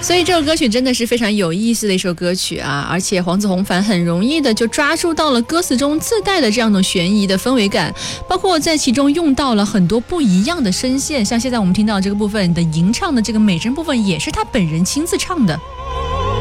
所以这首歌曲真的是非常有意思的一首歌曲啊，而且黄子弘凡很容易的就抓住到了歌词中自带的这样的悬疑的氛围感，包括在其中用到了很多不一样的声线，像现在我们听到这个部分的吟唱的这个美声部分也是他本人亲自唱的。